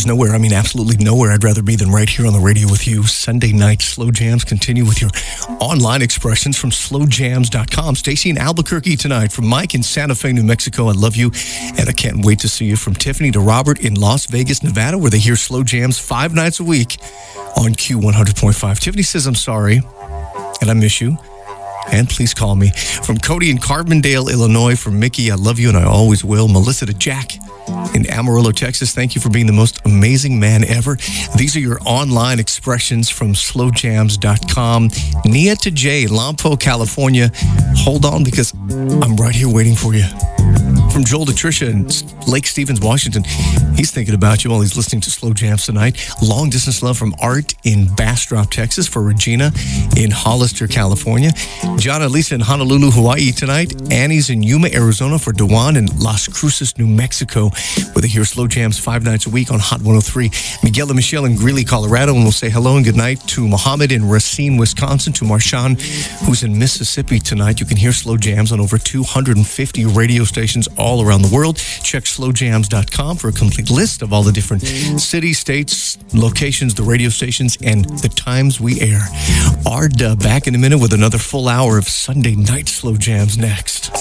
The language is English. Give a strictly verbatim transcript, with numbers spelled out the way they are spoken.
there's nowhere, I mean absolutely nowhere I'd rather be than right here on the radio with you. Sunday night Slow Jams continue with your online expressions from slow jams dot com. Stacy in Albuquerque tonight. From Mike in Santa Fe, New Mexico, I love you, and I can't wait to see you. From Tiffany to Robert in Las Vegas, Nevada, where they hear Slow Jams five nights a week on Q one hundred point five. Tiffany says, I'm sorry, and I miss you. And please call me. From Cody in Carbondale, Illinois. From Mickey, I love you and I always will. Melissa to Jack in Amarillo, Texas. Thank you for being the most amazing man ever. These are your online expressions from slow jams dot com. Nia to Jay, Lompo, California. Hold on because I'm right here waiting for you. From Joel to Tricia in Lake Stevens, Washington. He's thinking about you while he's listening to Slow Jams tonight. Long distance love from Art in Bastrop, Texas. For Regina in Hollister, California. John and Lisa in Honolulu, Hawaii tonight. Annie's in Yuma, Arizona. For Dewan in Las Cruces, New Mexico, where they hear Slow Jams five nights a week on Hot one oh three. Miguel and Michelle in Greeley, Colorado. And we'll say hello and good night to Mohammed in Racine, Wisconsin. To Marshawn, who's in Mississippi tonight. You can hear Slow Jams on over two hundred fifty radio stations all around the world. Check slow jams dot com for a complete list of all the different cities, states, locations, the radio stations, and the times we air. Ard uh, back in a minute with another full hour of Sunday night Slow Jams next.